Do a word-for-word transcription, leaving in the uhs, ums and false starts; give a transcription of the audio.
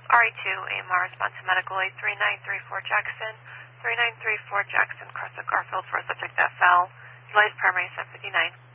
R E two, A M R, response to medical aid three nine three four Jackson, three nine three four Jackson, cross of Garfield for subject F L, delayed primary seven fifty-nine.